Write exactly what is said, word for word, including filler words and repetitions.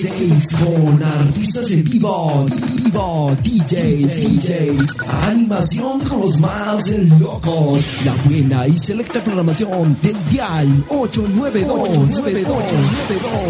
Seis con artistas en vivo, vivo, D Js, D Js, animación con los más locos, la buena y selecta programación del Dial ocho nueve dos nueve dos nueve dos.